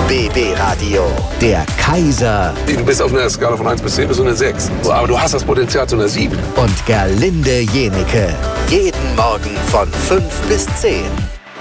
BB Radio, der Kaiser. Du bist auf einer Skala von 1 bis 10 bis so eine 6. Aber du hast das Potenzial zu einer 7. Und Gerlinde Jenike. Jeden Morgen von 5 bis 10.